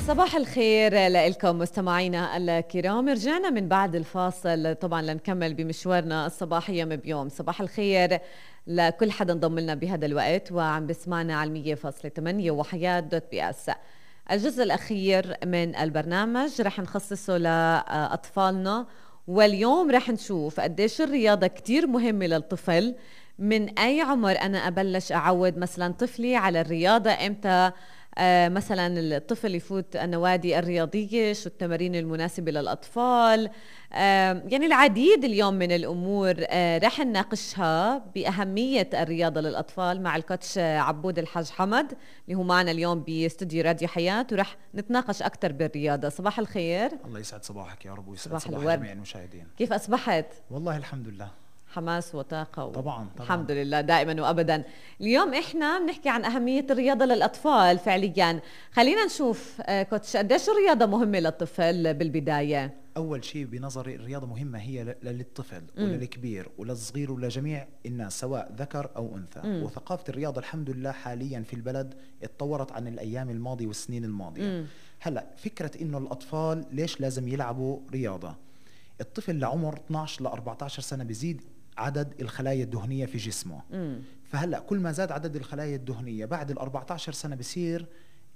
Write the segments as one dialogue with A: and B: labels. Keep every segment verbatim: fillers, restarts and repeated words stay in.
A: صباح الخير لكم مستمعينا الكرام. رجعنا من بعد الفاصل طبعا لنكمل بمشوارنا الصباحي بيوم. صباح الخير لكل حدا انضم لنا بهذا الوقت وعم بسمعنا على مية فاصلة ثمانية وحياة دوت بي اس. الجزء الأخير من البرنامج رح نخصصه لأطفالنا، واليوم رح نشوف قديش الرياضة كتير مهمة للطفل. من أي عمر أنا أبلش أعود مثلا طفلي على الرياضة؟ إمتى آه مثلا الطفل يفوت النوادي الرياضية؟ شو التمارين المناسبة للأطفال؟ آه يعني العديد اليوم من الأمور آه رح نناقشها بأهمية الرياضة للأطفال مع الكوتش عبود الحاج حمد اللي هو معنا اليوم باستوديو راديو حياة، ورح نتناقش أكتر بالرياضة. صباح الخير.
B: الله يسعد صباحك يا رب ويسعد
A: صباح
B: صباح
A: الورد.
B: جميع المشاهدين.
A: كيف أصبحت؟
B: والله الحمد لله،
A: حماس وطاقة و...
B: طبعا طبعا
A: الحمد لله دائما وأبدا. اليوم إحنا بنحكي عن أهمية الرياضة للأطفال فعليا. خلينا نشوف آه كوتش قديش الرياضة مهمة للطفل بالبداية.
B: أول شيء بنظري الرياضة مهمة هي ل- للطفل وللكبير وللصغير ولجميع الناس سواء ذكر أو أنثى.
A: مم.
B: وثقافة الرياضة الحمد لله حاليا في البلد اتطورت عن الأيام الماضية والسنين الماضية.
A: مم.
B: هلأ فكرة إنه الأطفال ليش لازم يلعبوا رياضة؟ الطفل لعمر اثناشر ل أربعة عشر سنة بيزيد عدد الخلايا الدهنية في جسمه.
A: مم.
B: فهلا كل ما زاد عدد الخلايا الدهنيه بعد ال أربعة عشر سنه بصير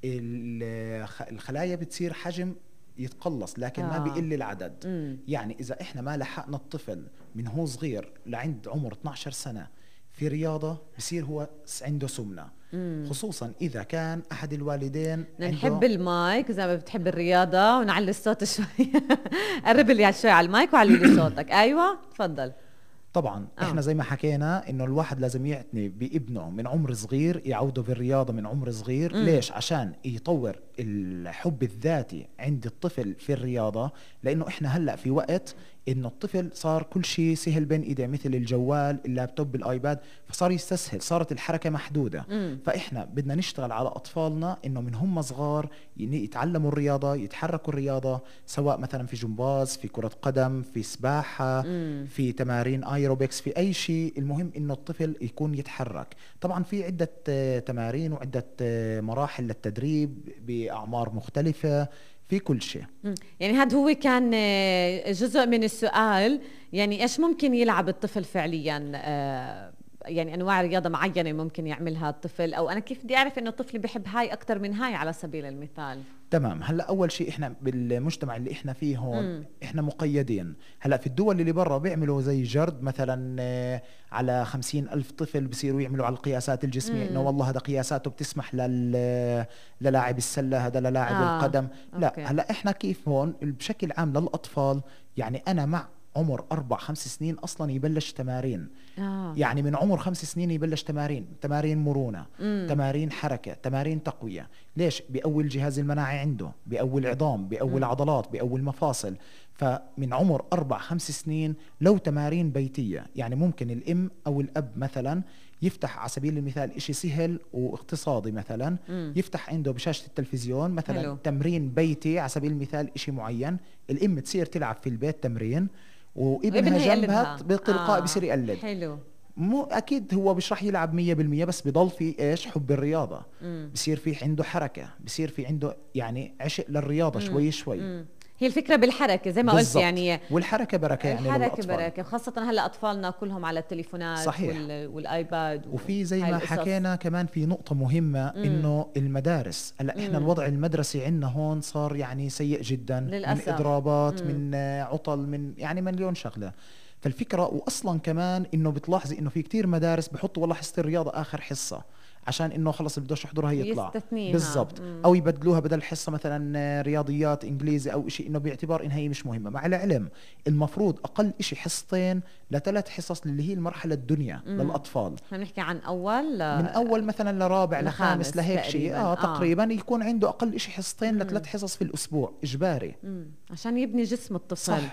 B: الخ- الخلايا بتصير حجم يتقلص، لكن
A: آه.
B: ما بيقل العدد.
A: مم.
B: يعني اذا احنا ما لحقنا الطفل من هو صغير لعند عمر اثناشر سنه في رياضه بصير هو س- عنده سمنه.
A: مم.
B: خصوصا اذا كان احد الوالدين
A: نحب
B: عنده
A: المايك إذا ما بتحب الرياضة ونعلي الصوت شوي. قرب لي شوي على المايك وعلي لي صوتك. أيوة تفضل.
B: طبعا
A: آه.
B: احنا زي ما حكينا انه الواحد لازم يعتني بابنه من عمر صغير، يعوده بالرياضه من عمر صغير.
A: مم.
B: ليش؟ عشان يطور الحب الذاتي عند الطفل في الرياضه، لانه احنا هلا في وقت انه الطفل صار كل شيء سهل بين ايديه، مثل الجوال، اللابتوب، الايباد، فصار يستسهل، صارت الحركه محدوده.
A: مم.
B: فاحنا بدنا نشتغل على اطفالنا انه من هم صغار ين- يتعلموا الرياضه، يتحركوا الرياضه، سواء مثلا في جمباز، في كره قدم، في سباحه،
A: مم.
B: في تمارين ايروبكس، في اي شيء. المهم انه الطفل يكون يتحرك. طبعا في عده آه، تمارين وعده آه، مراحل للتدريب باعمار مختلفه في كل شيء.
A: مم. يعني هذا هو كان آه، جزء من السؤال. يعني إيش ممكن يلعب الطفل فعليا؟ آه، يعني أنواع رياضة معينة ممكن يعملها الطفل، أو أنا كيف بدي أعرف إنه طفلي بحب هاي أكتر من هاي على سبيل المثال؟
B: تمام. هلا اول شيء احنا بالمجتمع اللي احنا فيه هون
A: مم.
B: احنا مقيدين. هلا في الدول اللي برا بيعملوا زي جرد مثلا آه، على خمسين ألف طفل بصيروا يعملوا على القياسات الجسمية،
A: مم.
B: انه والله هذا قياساته بتسمح لل للاعب السلة، هذا للاعب
A: آه.
B: القدم. لا
A: أوكي.
B: هلا احنا كيف هون بشكل عام للاطفال، يعني انا مع عمر أربع خمس سنين أصلا يبلش تمارين.
A: آه.
B: يعني من عمر خمس سنين يبلش تمارين، تمارين مرونة،
A: مم.
B: تمارين حركة، تمارين تقوية. ليش؟ بيقوي الجهاز المناعي عنده، بيقوي العظام، بيقوي
A: مم.
B: العضلات، بيقوي المفاصل. فمن عمر أربع خمس سنين لو تمارين بيتية، يعني ممكن الأم أو الأب مثلا يفتح على سبيل المثال إشي سهل واقتصادي، مثلا
A: مم.
B: يفتح عنده بشاشة التلفزيون مثلا
A: حلو.
B: تمرين بيتي على سبيل المثال إشي معين. الأم تصير تلعب في البيت تمرين وابنها
A: وابنها
B: جنبها
A: يقلدها.
B: بتلقاء
A: آه.
B: بصير يقلد.
A: حلو.
B: مو اكيد هو مش رح يلعب مية بالمية، بس بضل في ايش حب الرياضه.
A: مم.
B: بصير في عنده حركه، بصير في عنده يعني عشق للرياضه.
A: مم.
B: شوي شوي.
A: مم. هي الفكرة بالحركة زي ما قلت
B: بالضبط.
A: يعني.
B: والحركه بركه يعني
A: الحركة
B: للاطفال.
A: بركة، خاصة هلا أطفالنا كلهم على التليفونات.
B: صحيح.
A: وال... والآيباد و...
B: وفي زي
A: هاي
B: ما
A: القصص.
B: حكينا كمان في نقطة مهمة،
A: مم.
B: انه المدارس هلا احنا
A: مم.
B: الوضع المدرسي عندنا هون صار يعني سيء جدا،
A: للأسف.
B: من اضرابات،
A: مم.
B: من آه، عطل، من يعني مليون شغلة. فالفكرة واصلا كمان انه بتلاحظي انه في كتير مدارس بحطوا والله حصة الرياضة اخر حصة، عشان انه خلص اللي بدوش يحضرها يطلع.
A: يستثنيها.
B: بالضبط.
A: مم.
B: او يبدلوها بدل حصة مثلا آه، رياضيات انجليزي او شيء، انه باعتبار انها هي مش مهمة. مع العلم المفروض اقل شيء حصتين لثلاث حصص اللي هي المرحلة الدنيا
A: مم.
B: للاطفال.
A: احنا بنحكي عن أول
B: من اول مثلا لرابع
A: لخامس
B: لخامس لهيك شيء
A: تقريباً.
B: اه
A: آه.
B: تقريبا يكون عنده اقل شيء حصتين
A: مم.
B: لثلاث حصص في الاسبوع اجباري.
A: مم. عشان يبني جسم الطفل.
B: صح.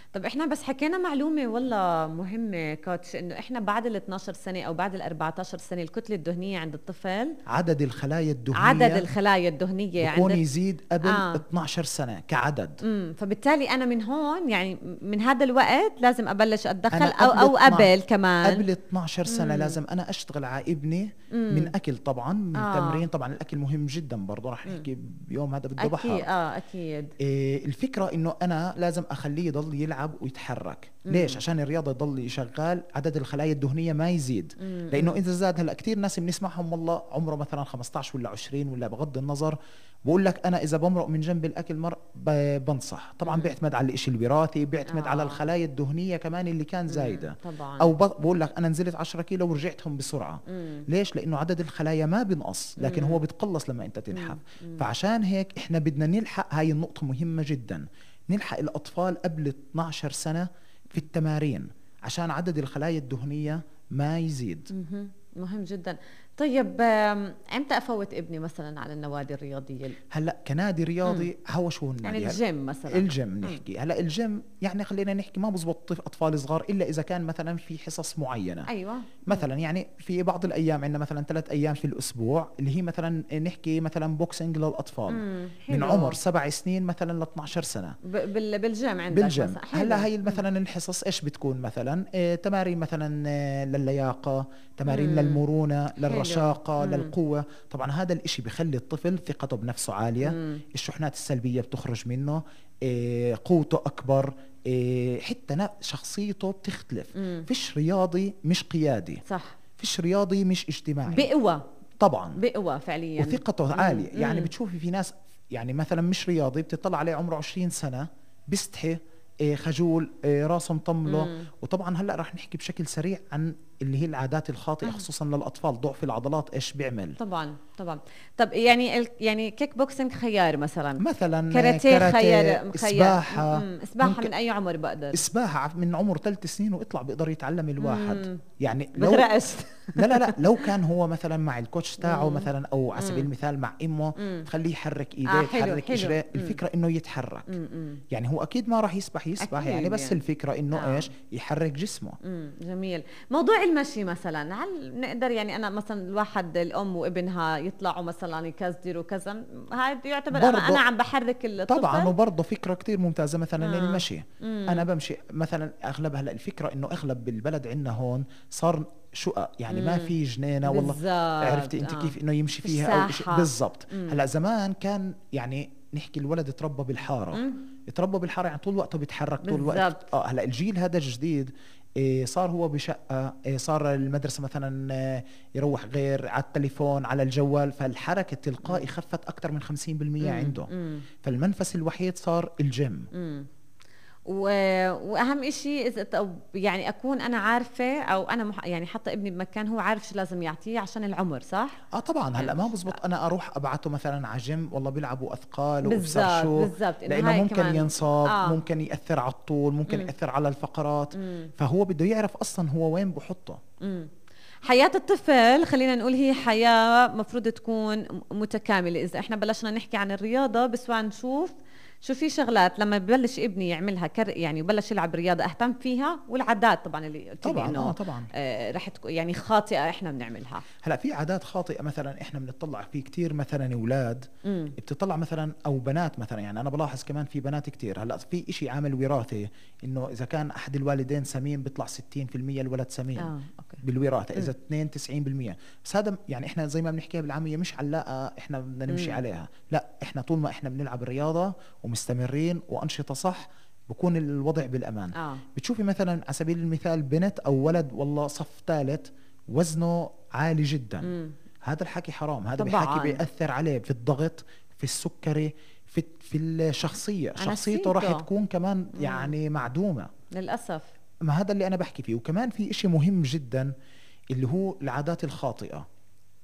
A: طب احنا بس حكينا معلومة والله مهمة كوتش، انه احنا بعد ال اثناشر سنة او بعد ال أربعتاشر سنة الكتلة الدهنية عند الطفل،
B: عدد الخلايا الدهنية
A: عدد الخلايا الدهنية
B: بكون
A: عند
B: يزيد قبل
A: آه.
B: اثناشر سنة كعدد.
A: امم فبالتالي انا من هون يعني من هذا الوقت لازم ابلش اتدخل
B: أنا
A: او او
B: اثنا عشر
A: قبل كمان
B: قبل اثناشر سنة
A: مم.
B: لازم أنا أشتغل على ابني
A: مم.
B: من أكل طبعا، من
A: آه.
B: تمرين طبعا. الأكل مهم جدا برضه، رح نحكي بيوم هذا بده
A: اكيد
B: بحر.
A: اه اكيد
B: إيه الفكرة إنه أنا لازم أخليه يضل يلعب ويتحرك.
A: مم.
B: ليش؟ عشان الرياضة يضل شغال، عدد الخلايا الدهنية ما يزيد.
A: مم.
B: لأنه إذا زاد، هلا كتير ناس بنسمعهم والله عمره مثلا خمسة عشر ولا عشرين ولا بغض النظر، بقول لك أنا إذا بمرق من جنب الأكل مر ب- بنصح. طبعا
A: مم.
B: بيعتمد على الإشي الوراثي، بيعتمد
A: آه.
B: على الخلايا الدهنية كمان اللي كان
A: مم.
B: زايدة.
A: طبعا
B: أو ب- بقول لك أنا نزلت عشرة كيلو ورجعتهم بسرعة.
A: مم.
B: ليش؟ لأنه عدد الخلايا ما بنقص، لكن
A: مم.
B: هو بتقلص لما أنت تنحف.
A: مم.
B: فعشان هيك إحنا بدنا نلحق، هاي النقطة مهمة جدا، نلحق الأطفال قبل اثناشر سنة في التمارين عشان عدد الخلايا الدهنية ما يزيد.
A: مهم. مهم جدا. طيب آم، امتى افوت ابني مثلا على النوادي الرياضيه؟
B: هلا كنادي رياضي هو شو النادي؟
A: يعني
B: هلأ
A: الجيم مثلا.
B: الجيم نحكي هلا الجيم يعني خلينا نحكي ما بزبط طف- اطفال صغار الا اذا كان مثلا في حصص معينه.
A: ايوه
B: مثلا يعني في بعض الايام عندنا مثلا ثلاث ايام في الاسبوع اللي هي مثلا نحكي مثلا بوكسينج للاطفال
A: مم.
B: من
A: حلو.
B: عمر سبع سنين مثلا ل اثناشر سنه
A: ب- بال- بالجيم عندك
B: بالجيم.
A: مثلا. حلو.
B: هلا هي مثلا الحصص ايش بتكون؟ مثلا آه، تمارين مثلا آه، للياقه، تمارين
A: مم.
B: للمرونه، للرشاقه،
A: مم.
B: للقوه. طبعا هذا الاشي بخلي الطفل ثقته بنفسه عاليه،
A: مم.
B: الشحنات السلبيه بتخرج منه، آه، قوته اكبر، آه، حتى نا- شخصيته بتختلف.
A: مم.
B: فيش رياضي مش قيادي،
A: صح.
B: فيش رياضي مش اجتماعي.
A: بقوة.
B: طبعا
A: بقوة فعليا.
B: وثقته
A: مم.
B: عاليه. يعني
A: مم.
B: بتشوفي في ناس يعني مثلا مش رياضي، بتطلع عليه عمره عشرين سنة بيستحي، إيه، خجول، إيه، راسه مطمله.
A: مم.
B: وطبعا هلا راح نحكي بشكل سريع عن اللي هي العادات الخاطئه خصوصا للاطفال. ضعف العضلات ايش بيعمل؟
A: طبعا طبعا. طب يعني ال... يعني كيك بوكسينج خيار مثلا،
B: مثلا
A: كاراتيه خيار خيار.
B: سباحه.
A: مم. سباحة
B: ممكن
A: من اي عمر بقدر؟
B: سباحه من عمر ثلاث سنين واطلع بيقدر يتعلم الواحد.
A: مم.
B: يعني لو
A: بغرقش.
B: لا لا لا لو كان هو مثلا مع الكوتش تاعه
A: مم.
B: مثلا، او على سبيل
A: مم.
B: المثال مع امه،
A: مم.
B: تخليه يحرك ايديه،
A: آه حلو
B: يحرك
A: حلو.
B: اجريه.
A: مم.
B: الفكره انه يتحرك.
A: مم. مم.
B: يعني هو اكيد ما راح يسبح يسبح
A: أكيد
B: يعني، بس
A: يعني.
B: الفكره انه
A: آه.
B: ايش؟ يحرك جسمه.
A: امم جميل. موضوع المشي مثلا، هل نقدر يعني انا مثلا الواحد الام وابنها يطلعوا مثلا يكزدروا كذا، هذا يعتبر انا
B: برضو
A: انا عم بحرك الطفل؟
B: طبعا. وبرضه فكره كتير ممتازه مثلا
A: آه.
B: المشي.
A: مم.
B: انا بمشي مثلا اغلب. هلا الفكره انه اغلب بالبلد عندنا هون صار شقق، يعني ما
A: مم.
B: في جنينه والله.
A: بالزبط.
B: عرفتي انت
A: آه.
B: كيف انه يمشي
A: في
B: فيها او شيء
A: الساحة.
B: بالضبط.
A: مم.
B: هلا زمان كان يعني نحكي الولد تربى بالحاره.
A: مم.
B: تربى بالحاره يعني طول وقته بيتحرك طول الوقت.
A: بالضبط.
B: اه هلا الجيل هذا الجديد إيه، صار هو بشقة، إيه، صار المدرسة مثلا إيه، يروح غير على التليفون على الجوال، فالحركة التلقائي خفت أكثر من خمسين بالمية
A: مم.
B: عنده.
A: مم.
B: فالمنفس الوحيد صار الجيم.
A: مم. و... واهم إشي اذا ت- يعني اكون انا عارفه، او انا مح... يعني حاطه ابني بمكان هو عارف شو لازم يعطيه عشان العمر، صح؟
B: اه طبعا. هلا ما بزبط انا اروح ابعته مثلا على جيم والله بيلعبوا اثقال وابصر
A: بالضبط
B: شو،
A: بالضبط. إنه
B: لانه
A: هاي
B: ممكن
A: كمان-
B: ينصاب،
A: آه.
B: ممكن ياثر على الطول، ممكن
A: مم.
B: ياثر على الفقرات.
A: مم.
B: فهو بده يعرف اصلا هو وين بحطه.
A: مم. حياة الطفل خلينا نقول هي حياة مفروض تكون متكاملة. إذا إحنا بلشنا نحكي عن الرياضة بس نشوف شو في شغلات لما ببلش ابني يعملها كر يعني ببلش يلعب رياضة أهتم فيها، والعادات طبعا اللي قلت لي
B: طبعا
A: إنه
B: اه طبعا
A: آه رح تكون يعني خاطئة إحنا بنعملها.
B: هلا في عادات خاطئه مثلا احنا بنطلع في كتير مثلا اولاد
A: مم.
B: بتطلع مثلا او بنات مثلا. يعني انا بلاحظ كمان في بنات كتير. هلا في إشي عامل وراثي، انه اذا كان احد الوالدين سمين بيطلع ستين بالمية الولد سمين.
A: آه أوكي.
B: بالوراثه. اذا
A: مم.
B: اثنين تسعين بالمية. بس هذا يعني احنا زي ما بنحكيها بالعاميه مش علاقه احنا بدنا نمشي
A: مم.
B: عليها. لا احنا طول ما احنا بنلعب الرياضه ومستمرين وانشطه صح بكون الوضع بالامان.
A: آه.
B: بتشوفي مثلا على سبيل المثال بنت او ولد والله صف ثالث وزنه عالي جدا.
A: مم.
B: هذا الحكي حرام. هذا
A: طبعاً.
B: بحكي بيأثر عليه في الضغط، في السكري، في في الشخصيه.
A: أنا
B: شخصيته راح
A: نسيته.
B: تكون كمان يعني معدومه.
A: للأسف.
B: ما هذا اللي انا بحكي فيه. وكمان في إشي مهم جدا اللي هو العادات الخاطئه.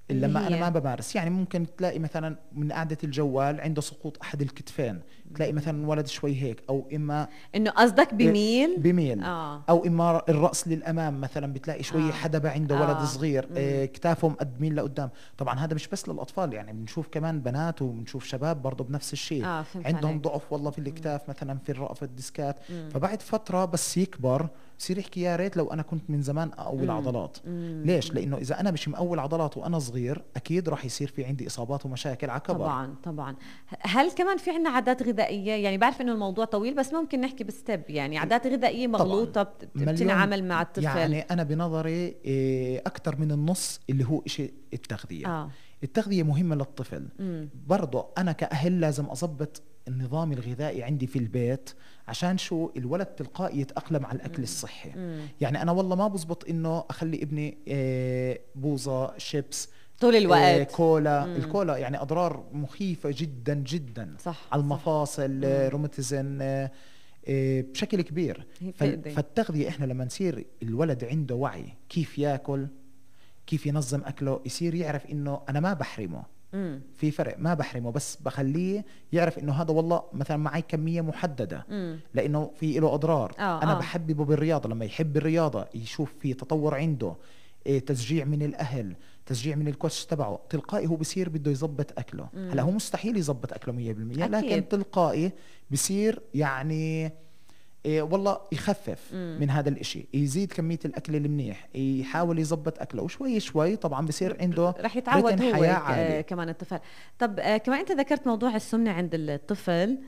B: لما انا ما بمارس. يعني ممكن تلاقي مثلا من قعده الجوال عنده سقوط احد الكتفين، تلاقي مثلا ولد شوي هيك، او اما
A: انه قصدك بميل
B: بميل
A: آه.
B: او اما الراس للامام مثلا، بتلاقي شوي آه. حدبه عنده آه. ولد صغير آه. كتافه مقدمين لقدام. طبعا هذا مش بس للاطفال، يعني بنشوف كمان بنات وبنشوف شباب برضه بنفس الشيء
A: آه.
B: عندهم
A: عليك.
B: ضعف والله في الكتاف مثلا، في الرأفة الديسكات. مم. فبعد فتره بس يكبر بصير يحكي يا ريت لو انا كنت من زمان اقوي العضلات. مم. ليش؟ لانه اذا انا مش مقوي العضلات وانا صغير اكيد راح يصير في عندي اصابات ومشاكل على كبر.
A: طبعا طبعا. هل كمان في عندنا عادات غذائيه؟ يعني بعرف انه الموضوع طويل بس ممكن نحكي بستيب. يعني عادات غذائيه مغلوطه بتنعمل مع الطفل.
B: يعني انا بنظري اكثر من النص اللي هو شيء التغذيه. آه. التغذيه مهمه للطفل. مم. برضه انا كأهل لازم اضبط النظام الغذائي عندي في البيت عشان شو الولد تلقائي يتأقلم على الأكل الصحي. مم. يعني أنا والله ما بزبط إنه أخلي ابني بوظة شيبس
A: طول الوقت
B: كولا. مم. الكولا يعني أضرار مخيفة جدا جدا
A: صح
B: على المفاصل، روماتيزم بشكل كبير. فالتغذية إحنا لما نصير الولد عنده وعي كيف يأكل، كيف ينظم أكله، يصير يعرف إنه أنا ما بحرمه. مم. في فرق، ما بحرمه بس بخليه يعرف انه هذا والله مثلا معي كميه محدده. مم. لانه في له اضرار. آه انا آه. بحببه بالرياضه، لما يحب الرياضه يشوف في تطور عنده، إيه تشجيع من الاهل، تشجيع من الكوتش تبعه، تلقائي هو بصير بده يزبط اكله. مم. هلا هو مستحيل يزبط اكله مية بالمية، لكن تلقائي بصير يعني إيه والله يخفف مم. من هذا الاشي، يزيد كمية الاكل المنيح، يحاول يزبط اكله، وشوي شوي طبعا بصير عنده
A: رح يتعود هو آه كمان الطفل. طب آه كمان انت ذكرت موضوع السمنة عند الطفل.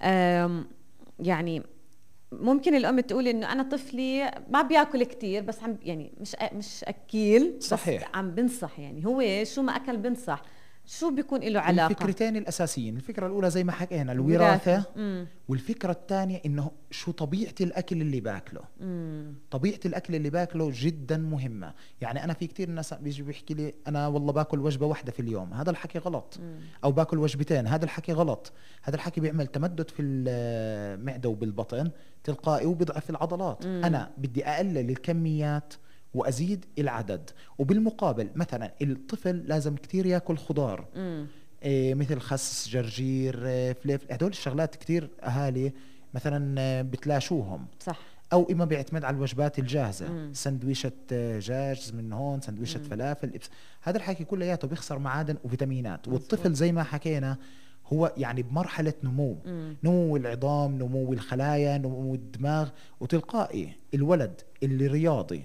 A: يعني ممكن الام تقول انه انا طفلي ما بياكل كتير بس عم يعني مش مش اكيل،
B: صحيح.
A: بس عم بنصح. يعني هو شو ما اكل بنصح. شو بيكون له علاقة؟
B: الفكرتين الأساسيين، الفكرة الأولى زي ما حكينا الوراثة، والفكرة الثانية إنه شو طبيعة الأكل اللي باكله. مم. طبيعة الأكل اللي باكله جدا مهمة. يعني أنا في كتير ناس بيجي بيحكي لي أنا والله باكل وجبة واحدة في اليوم، هذا الحكي غلط. مم. أو باكل وجبتين، هذا الحكي غلط. هذا الحكي بيعمل تمدد في المعدة وبالبطن تلقائي وبيضعف العضلات. مم. أنا بدي أقلل الكميات وأزيد العدد. وبالمقابل مثلا الطفل لازم كتير يأكل خضار، إيه مثل خس، جرجير، فليفل، هدول الشغلات كتير أهالي مثلا بتلاشوهم. صح. أو إما بيعتمد على الوجبات الجاهزة. مم. سندويشة دجاج من هون، سندويشة فلافل، هذا الحكي كلياته بيخسر معادن وفيتامينات. والطفل زي ما حكينا هو يعني بمرحلة نمو. مم. نمو العظام، نمو الخلايا، نمو الدماغ، وتلقائي الولد اللي رياضي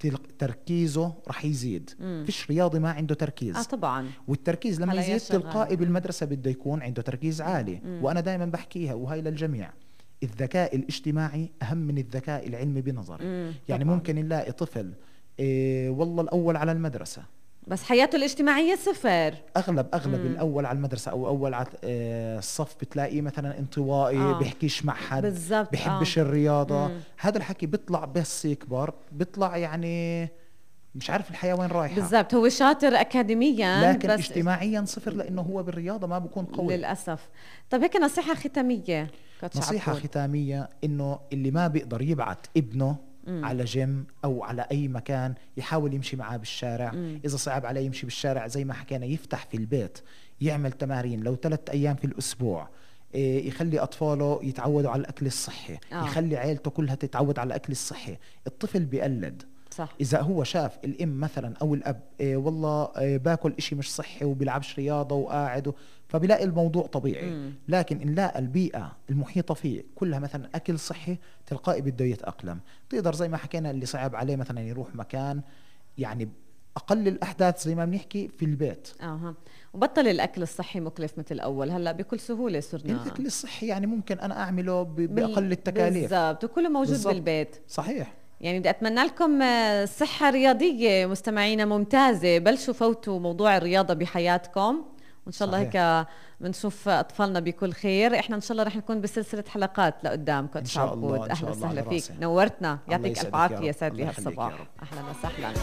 B: تركيزه رح يزيد. مم. فيش رياضي ما عنده تركيز.
A: آه طبعا.
B: والتركيز لما يزيد تلقائي بالمدرسة بده يكون عنده تركيز عالي. مم. وأنا دائما بحكيها وهي للجميع، الذكاء الاجتماعي أهم من الذكاء العلمي بنظري. مم. يعني طبعاً. ممكن نلاقي طفل إيه والله الأول على المدرسة
A: بس حياته الاجتماعية صفر. أغلب
B: أغلب مم. الأول على المدرسة أو أول على الصف بتلاقيه مثلا انطوائي، آه. بيحكيش مع حد، بالزبط. بيحبش آه. الرياضة. مم. هذا الحكي بيطلع بس يكبر بيطلع يعني مش عارف الحياة وين رايحة.
A: بالضبط، هو شاطر أكاديميا
B: لكن بس اجتماعيا صفر، لأنه هو بالرياضة ما بيكون قوي
A: للأسف. طب هيك نصيحة ختامية.
B: نصيحة ختامية إنه اللي ما بيقدر يبعت ابنه مم. على جيم أو على أي مكان يحاول يمشي معاه بالشارع. مم. إذا صعب عليه يمشي بالشارع زي ما حكينا يفتح في البيت، يعمل تمارين لو ثلاثة أيام في الأسبوع، يخلي أطفاله يتعودوا على الأكل الصحي. آه. يخلي عائلته كلها تتعود على الأكل الصحي. الطفل بيقلد. صح. إذا هو شاف الأم مثلا أو الأب إيه والله إيه باكل إشي مش صحي وبيلعبش رياضة وقاعد، فبيلاقي الموضوع طبيعي. مم. لكن إن لاقى البيئة المحيطة فيه كلها مثلا أكل صحي تلقائي بده يتأقلم. تقدر زي ما حكينا اللي صعب عليه مثلا يروح مكان يعني أقل الأحداث زي ما بنحكي في البيت.
A: أها. وبطل الأكل الصحي مكلف مثل الأول، هلا بكل سهولة صرنا
B: الأكل الصحي يعني ممكن أنا أعمله بأقل التكاليف.
A: بالضبط، وكله موجود بالزبط. بالبيت.
B: صحيح.
A: يعني بدي أتمنى لكم صحة رياضية مستمعينا ممتازة. بلشوا فوتوا موضوع الرياضة بحياتكم، وإن شاء الله هيك بنشوف أطفالنا بكل خير. إحنا إن شاء الله رح نكون بسلسلة حلقات لقدام. كنت عبود، أهلا وسهلا فيك، نورتنا، يعطيك ألف عافية، يسعد لي هالصباح. أهلا وسهلا.